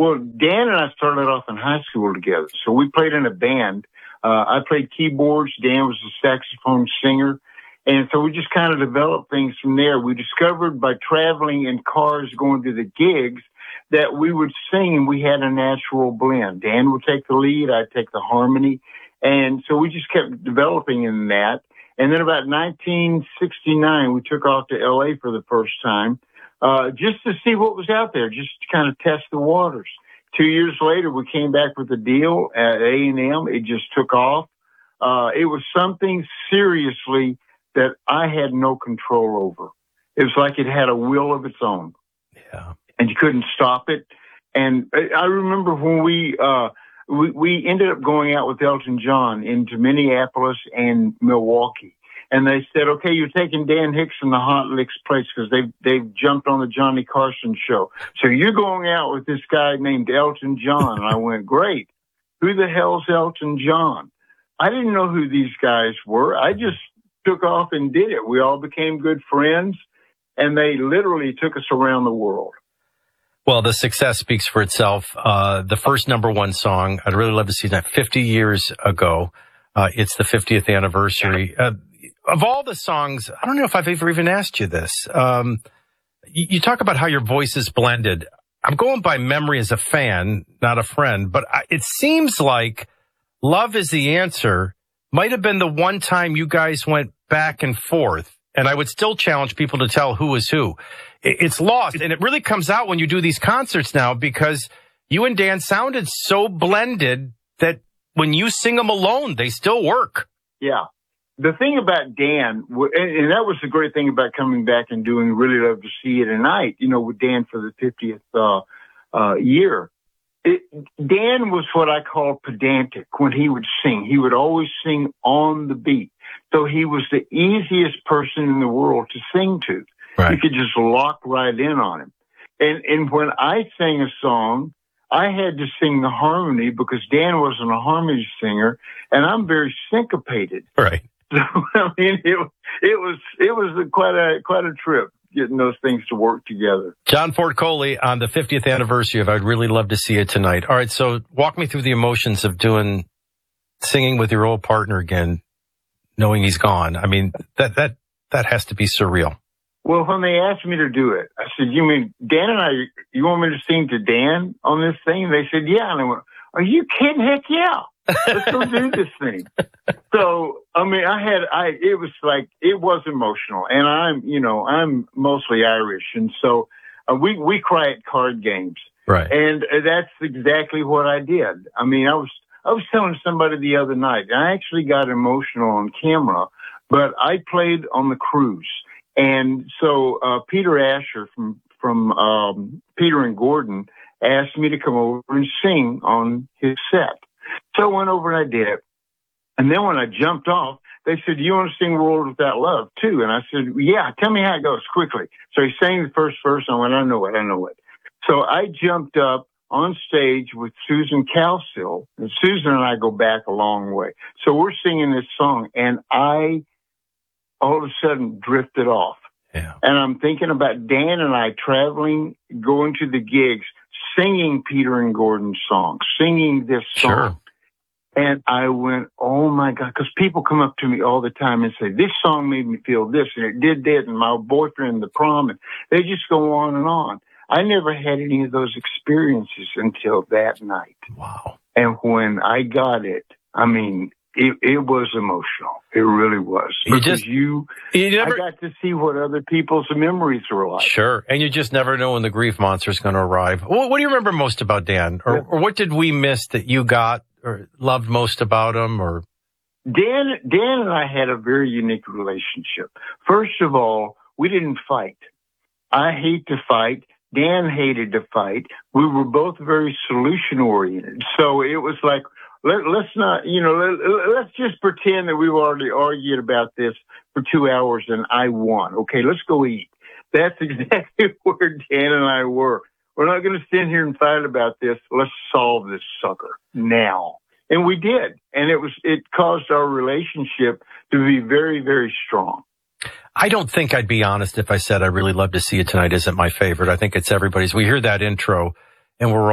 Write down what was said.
Well, Dan and I started off in high school together. So we played in a band. I played keyboards. Dan was a saxophone singer. And so we just kind of developed things from there. We discovered by traveling in cars, going to the gigs, that we would sing and we had a natural blend. Dan would take the lead. I'd take the harmony. And so we just kept developing in that. And then about 1969, we took off to LA for the first time, just to see what was out there, just to kind of test the waters. 2 years later, we came back with a deal at A&M. It just took off. It was something seriously that I had no control over. It was like it had a will of its own. Yeah. And you couldn't stop it. And I remember when we ended up going out with Elton John into Minneapolis and Milwaukee. And they said, okay, you're taking Dan Hicks from the Hot Licks place because they've jumped on the Johnny Carson show. So you're going out with this guy named Elton John. And I went, great. Who the hell's Elton John? I didn't know who these guys were. I just took off and did it. We all became good friends, and they literally took us around the world. Well, the success speaks for itself. The first number one song, I'd really love to see that 50 years ago. It's the 50th anniversary. Of all the songs, I don't know if I've ever even asked you this. You talk about how your voice is blended. I'm going by memory as a fan, not a friend, but it seems like Love Is the Answer might have been the one time you guys went back and forth. And I would still challenge people to tell who is who. It's lost. And it really comes out when you do these concerts now, because you and Dan sounded so blended that when you sing them alone, they still work. Yeah. The thing about Dan, and that was the great thing about coming back and doing Really Love to See You Tonight, with Dan for the 50th year. Dan was what I call pedantic when he would sing. He would always sing on the beat. So he was the easiest person in the world to sing to. Right. You could just lock right in on him. And when I sang a song, I had to sing the harmony because Dan wasn't a harmony singer, and I'm very syncopated. Right. So I mean, it was quite a trip getting those things to work together. John Ford Coley on the 50th anniversary of I'd Really Love to See It Tonight. All right, so walk me through the emotions of singing with your old partner again, knowing he's gone. I mean, that has to be surreal. Well, when they asked me to do it, I said, you mean Dan and I, you want me to sing to Dan on this thing? And they said, yeah. And I went, are you kidding? Heck yeah. Let's go do this thing. So, I mean, it was emotional, and I'm mostly Irish. And so we cry at card games. Right. And that's exactly what I did. I mean, I was telling somebody the other night, I actually got emotional on camera, but I played on the cruise. And so, Peter Asher from Peter and Gordon asked me to come over and sing on his set. So I went over and I did it. And then when I jumped off, they said, do you want to sing World Without Love too? And I said, yeah, tell me how it goes quickly. So he sang the first verse and I went, I know it. So I jumped up on stage with Susan Calcill, and Susan and I go back a long way. So we're singing this song, and I all of a sudden drifted off. Yeah. And I'm thinking about Dan and I traveling, going to the gigs, singing Peter and Gordon's songs, singing this song. Sure. And I went, oh my God, because people come up to me all the time and say, this song made me feel this, and it did that, and my boyfriend, the prom, and they just go on and on. I never had any of those experiences until that night. Wow. And when I got it, I mean, it was emotional. It really was. Because I got to see what other people's memories were like. Sure. And you just never know when the grief monster is going to arrive. What do you remember most about Dan? Or what did we miss that you got or loved most about him? Or Dan and I had a very unique relationship. First of all, we didn't fight. I hate to fight. Dan hated to fight. We were both very solution-oriented. So it was like, let's not, let's just pretend that we've already argued about this for 2 hours and I won. Okay, let's go eat. That's exactly where Dan and I were. We're not going to stand here and fight about this. Let's solve this sucker now. And we did. And it caused our relationship to be very, very strong. I don't think I'd be honest if I said I really love to see it tonight isn't my favorite. I think it's everybody's. We hear that intro and we're